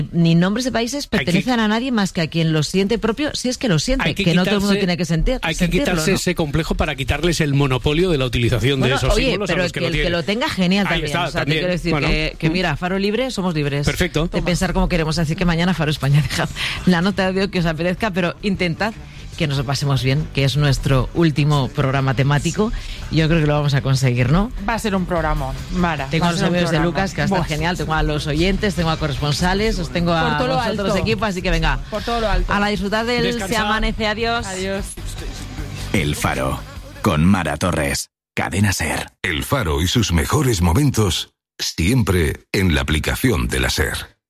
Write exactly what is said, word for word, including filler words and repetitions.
ni nombres de países pertenecen que, a nadie más que a quien lo siente propio, si es que lo siente, que, que no todo el mundo tiene que sentir. Hay que sentirlo, quitarse ¿no? ese complejo para quitarles el monopolio de la utilización bueno, de esos oye, símbolos pero a los que, que no el tienen. que lo tenga, genial Ahí también. está, o sea, también. te quiero decir Bueno, que, que, mira, Faro Libre, somos libres. Perfecto. De Toma. pensar como queremos. Así que mañana Faro España, dejad la nota de hoy que os apetezca, pero intentad que nos lo pasemos bien, que es nuestro último programa temático. Yo creo que lo vamos a conseguir, ¿no? Va a ser un programa, Mara. Tengo a los amigos de Lucas, que va a estar Buah. genial. Tengo a los oyentes, tengo a corresponsales, os tengo a Por todo lo vosotros alto. equipos, así que venga. Por todo lo alto. A la disfrutar del Descansad. Se Amanece. Adiós. Adiós. El Faro, con Mara Torres. Cadena SER. El Faro y sus mejores momentos siempre en la aplicación de la SER.